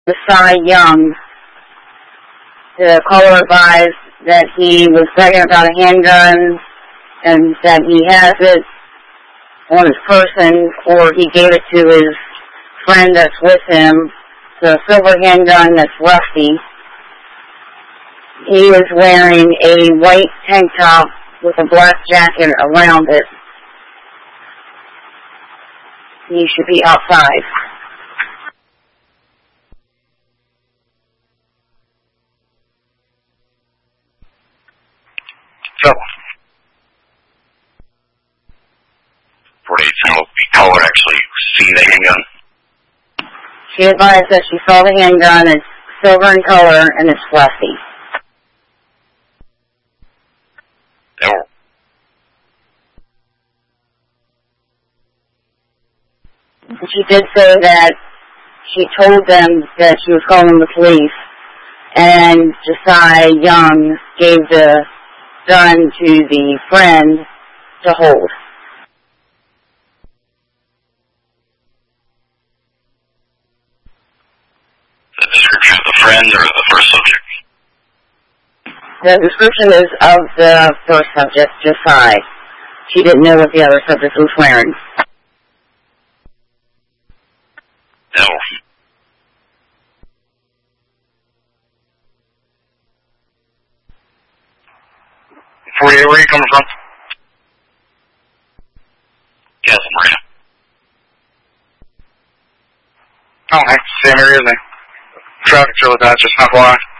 Josiah Young. The caller advised that he was bragging about a handgun and that he has it on his person, or he gave it to his friend that's with him. It's a silver handgun that's rusty. He is wearing a white tank top with a black jacket around it. He should be outside. So, 48 Central, the caller actually see the handgun? She advised that she saw the handgun. It's silver in color and it's rusty. No. She did say that she told them that she was calling the police, and Josiah Young gave the gun to the friend to hold. The description of the friend or the first subject? The description is of the first subject, Josiah. She didn't know what the other subject was wearing. No. Where are you coming from? Yes, Maria. Oh, hey, same area as me. Traffic's really bad, just FYI.